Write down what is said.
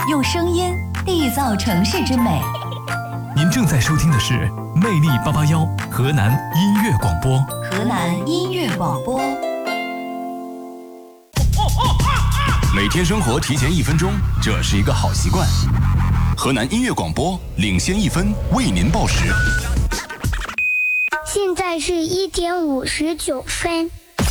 用声音缔造城市之美。 您正在收听的是魅力881河南音乐广播。 河南音乐广播。 每天生活提前1分钟，这是一个好习惯。河南音乐广播领先1分，为您报时。 现在是1点59分。